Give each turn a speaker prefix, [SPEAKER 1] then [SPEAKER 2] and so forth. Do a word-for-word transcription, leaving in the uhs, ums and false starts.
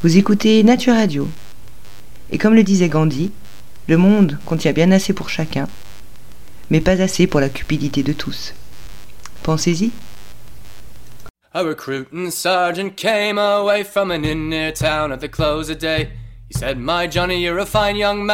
[SPEAKER 1] Vous écoutez Nature Radio. Et comme le disait Gandhi, le monde contient bien assez pour chacun, mais pas assez pour la cupidité de tous. Pensez-y.
[SPEAKER 2] A recruiting sergeant came away from an inn near town at the close of day. He said, "My Johnny, you're a fine young man."